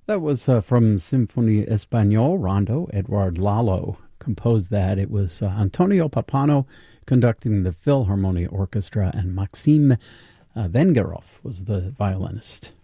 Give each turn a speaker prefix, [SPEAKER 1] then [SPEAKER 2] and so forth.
[SPEAKER 1] That was from Sinfonia Español, Rondo. Edward Lalo composed that. It was Antonio Papano conducting the Philharmonia Orchestra, and Maxim Vengerov was the violinist.